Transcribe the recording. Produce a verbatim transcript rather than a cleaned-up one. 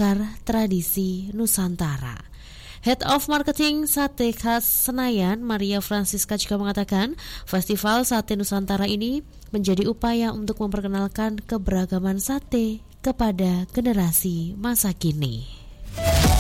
akar tradisi Nusantara. Head of Marketing Sate Khas Senayan, Maria Francisca, juga mengatakan Festival Sate Nusantara ini menjadi upaya untuk memperkenalkan keberagaman sate kepada generasi masa kini.